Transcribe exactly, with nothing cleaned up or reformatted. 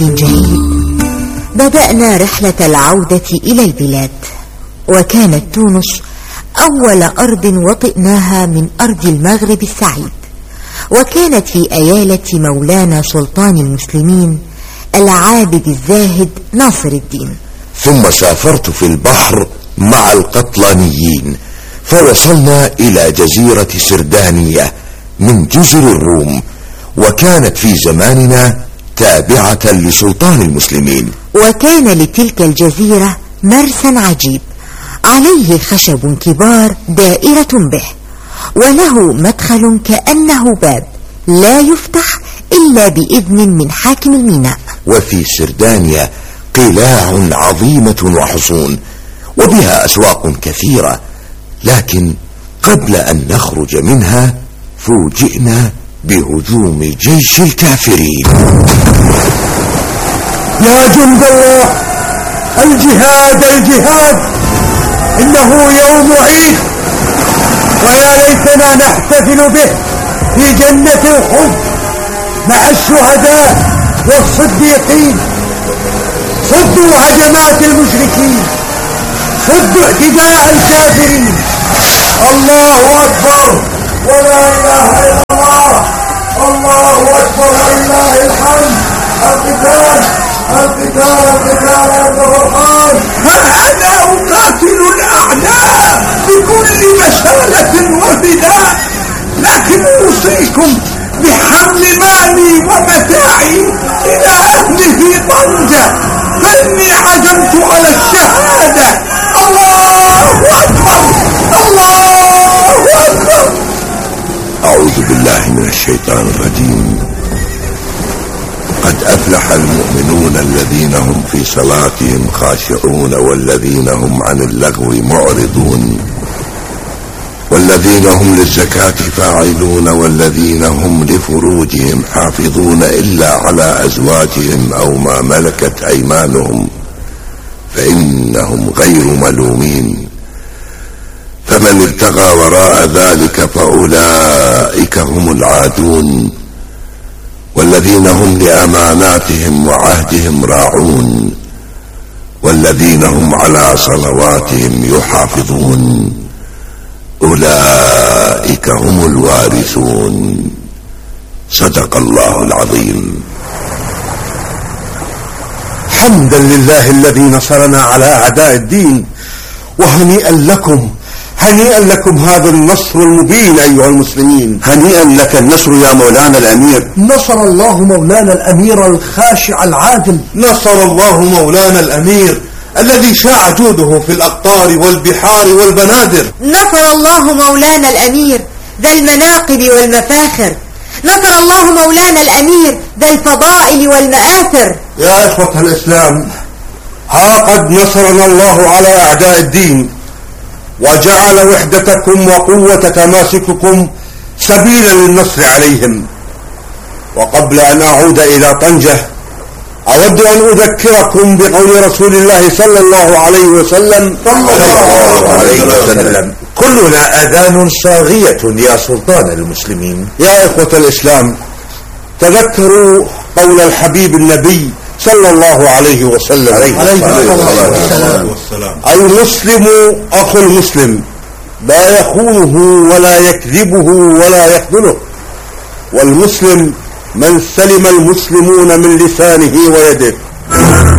جيد. بدأنا رحلة العودة إلى البلاد، وكانت تونس أول أرض وطئناها من أرض المغرب السعيد، وكانت في أيالة مولانا سلطان المسلمين العابد الزاهد ناصر الدين. ثم سافرت في البحر مع القطلانيين، فوصلنا إلى جزيرة سردانية من جزر الروم، وكانت في زماننا تابعة لسلطان المسلمين. وكان لتلك الجزيرة مرسى عجيب عليه خشب كبار دائرة به، وله مدخل كأنه باب لا يفتح إلا بإذن من حاكم الميناء. وفي سردانيا قلاع عظيمة وحصون، وبها أسواق كثيرة، لكن قبل أن نخرج منها فوجئنا بهجوم جيش الكافرين. يا جند الله، الجهاد الجهاد، إنه يوم عيد، ويا ليتنا نحتفل به في جنة الخلد مع الشهداء والصديقين. صدوا هجمات المشركين، صدوا اعتداء الكافرين. الله أكبر ولا إله إلا الله، الله أكبر ولله الحمد. القتال القتال القتال يا فرحان. أنا أقاتل الأعداء بكل مسالة وفداء، لكن أوصيكم بحمل مالي ومتاعي إلى أهلي في طنجة، فإني عزمت على الشهادة. الله أكبر، الله أكبر. أعوذ بالله من الشيطان الرجيم. قد أفلح المؤمنون الذين هم في صلاتهم خاشعون، والذين هم عن اللغو معرضون، والذين هم للزكاة فاعلون، والذين هم لفروجهم حافظون إلا على أزواجهم أو ما ملكت أيمانهم فإنهم غير ملومين. فمن ابتغى وراء ذلك فأولئك هم العادون، والذين هم لأماناتهم وعهدهم راعون، والذين هم على صلواتهم يحافظون، أولئك هم الوارثون. صدق الله العظيم. حمدا لله الذي نصرنا على أعداء الدين، وهنيئا لكم، هنيئا لكم هذا النصر المبين أيها المسلمين. هنيئا لك النصر يا مولانا الأمير. نصر الله مولانا الأمير الخاشع العادل. نصر الله مولانا الأمير الذي شاع جوده في الأقطار والبحار والبنادر. نصر الله مولانا الأمير ذا المناقب والمفاخر. نصر الله مولانا الأمير ذا الفضائل والمآثر. يا إخوة الإسلام، ها قد نصرنا الله على أعداء الدين، وجعل وحدتكم وقوة تماسككم سبيلا للنصر عليهم. وقبل أن أعود إلى طنجة، أود أن أذكركم بقول رسول الله صلى الله عليه وسلم صلى الله عليه وسلم: كلنا أذان صاغية يا سلطان المسلمين. يا إخوة الإسلام، تذكروا قول الحبيب النبي صلى الله عليه وسلم: المسلم أخو المسلم، لا يخونه ولا يكذبه ولا يخذله، والمسلم من سلم المسلمون من لسانه ويده.